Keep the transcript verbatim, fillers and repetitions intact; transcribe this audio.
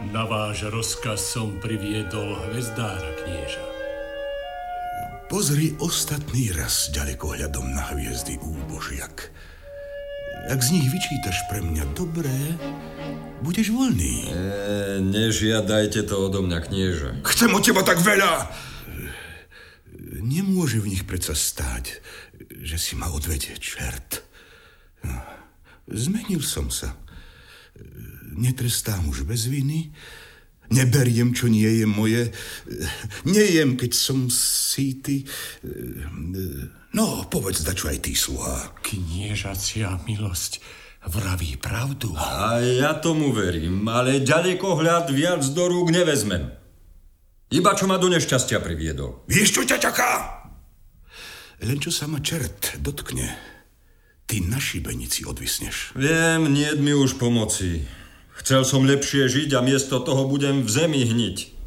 Na váš rozkaz som priviedol hvezdára, knieža. Pozri ostatný raz ďalekohľadom na hviezdy, úbožiak. Ak z nich vyčítaš pre mňa dobré, budeš voľný. E, nežiadajte to odo mňa, knieža. Chcem od teba tak veľa! Nemôže v nich predsa stáť, že si ma odvedie čert. Zmenil som sa. Netrestám už bez viny. Neberiem, čo nie je moje. Nejem, keď som sýty. No, povedz dačo aj ty, sluha. Kniežacia milosť vraví pravdu. A ja tomu verím, ale ďalekohľad viac do rúk nevezmem. Iba čo ma do nešťastia priviedol. Vieš, čo ťa čaká? Len čo sa ma čert dotkne, ty na šibenici odvisneš. Viem, niet mi už pomoci. Chcel som lepšie žiť a miesto toho budem v zemi hniť.